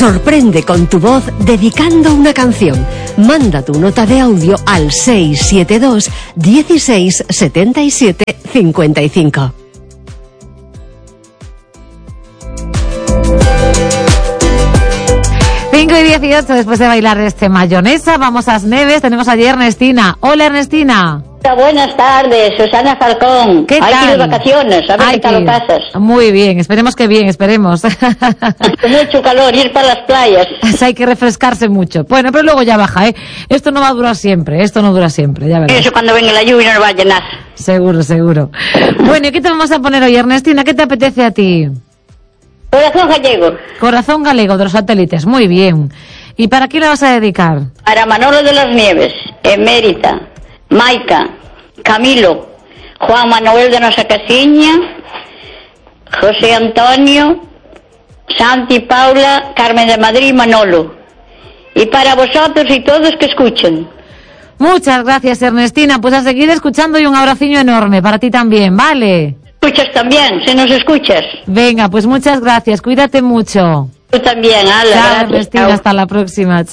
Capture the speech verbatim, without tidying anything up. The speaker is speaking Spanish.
Sorprende con tu voz dedicando una canción. Manda tu nota de audio al seis siete dos, dieciséis, setenta y siete, cincuenta y cinco. cinco y dieciocho, después de bailar este mayonesa, vamos a As Neves. Tenemos allí a Ernestina. Hola, Ernestina. Buenas tardes, Susana Falcón. ¿Qué tal? Hay que ir de vacaciones, a ver Ay, qué tal que... lo pasas. Muy bien, esperemos que bien, esperemos. Con mucho calor, ir para las playas. Hay que refrescarse mucho. Bueno, pero luego ya baja, ¿eh? Esto no va a durar siempre, esto no dura siempre, ya verás. Eso cuando venga la lluvia no va a llenar. Seguro, seguro. Bueno, ¿y qué te vamos a poner hoy, Ernestina? ¿Qué te apetece a ti? Corazón gallego. Corazón galego de los satélites, muy bien. ¿Y para qué le vas a dedicar? Para Manolo de las Nieves, Emérita, Maica, Camilo, Juan Manuel de Nosa Casiña, José Antonio, Santi, Paula, Carmen de Madrid y Manolo. Y para vosotros y todos que escuchen. Muchas gracias, Ernestina. Pues a seguir escuchando y un abraciño enorme para ti también, ¿vale? Escuchas también, si nos escuchas. Venga, pues muchas gracias. Cuídate mucho. Tú también, Ala. Chao, Gracias. Ernestina. Chao. Hasta la próxima.